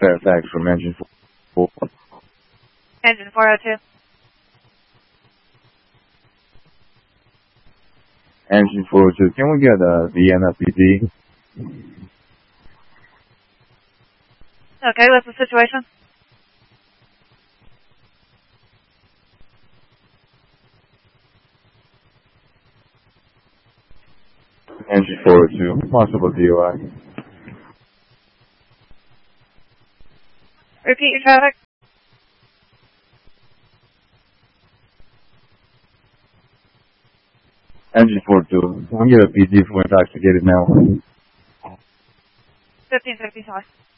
Fairfax from engine 4. Engine 402. Engine 402, can we get Vienna PD? Okay, what's the situation? Engine 402, possible DUI. Repeat your traffic. Engine 402, can we get a PD for intoxicated now? 1555.